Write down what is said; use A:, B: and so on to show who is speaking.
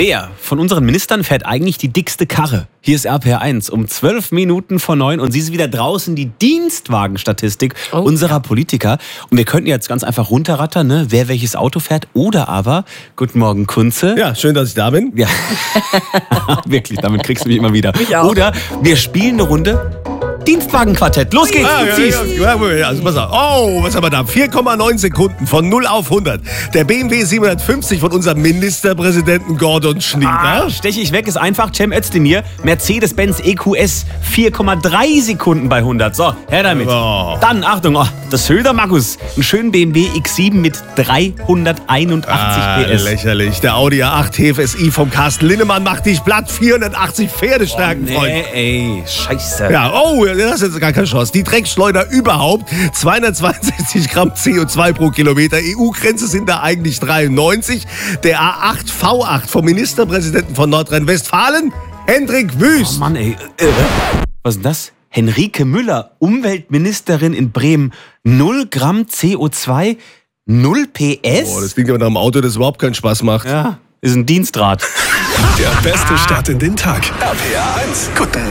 A: Wer von unseren Ministern fährt eigentlich die dickste Karre? Hier ist RPR1 um 12 Minuten vor 9 und Sie sind wieder draußen, die Dienstwagenstatistik unserer Politiker. Und wir könnten jetzt ganz einfach runterrattern, ne? Wer welches Auto fährt. Oder aber, guten Morgen Kunze.
B: Ja, schön, dass ich da bin.
A: Ja, wirklich, damit kriegst du mich immer wieder.
C: Mich auch.
A: Oder wir spielen eine Runde Dienstwagenquartett. Los geht's, du ziehst.
B: Also pass auf. Oh, was haben wir da? 4,9 Sekunden von 0 auf 100. Der BMW 750 von unserem Ministerpräsidenten Gordon Schnieder.
A: Steche ich weg, ist einfach. Cem Özdemir, Mercedes-Benz EQS, 4,3 Sekunden bei 100. So, her damit.
B: Oh.
A: Dann, Achtung, das Söder Markus, einen schönen BMW X7 mit 381 PS.
B: Lächerlich. Der Audi A8 TFSI vom Carsten Linnemann macht dich platt. 480 Pferdestärken, Freund.
A: Ey, scheiße.
B: Ja, oh, das ist jetzt gar keine Chance. Die Dreckschleuder überhaupt. 262 Gramm CO2 pro Kilometer. EU-Grenze sind da eigentlich 93. Der A8 V8 vom Ministerpräsidenten von Nordrhein-Westfalen, Hendrik Wüst.
A: Oh Mann, ey. Was ist denn das? Henrike Müller, Umweltministerin in Bremen. 0 Gramm CO2, 0 PS?
B: Oh, das klingt aber nach einem Auto, das überhaupt keinen Spaß macht.
A: Ja, ist ein Dienstrad.
D: Der beste Start in den Tag. RPR 1. Guten